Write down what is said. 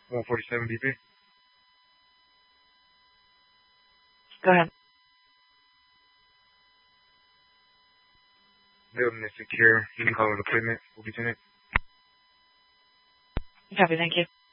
147 BP. Go ahead. Building is secure. You can call it equipment. Lieutenant. Copy, thank you.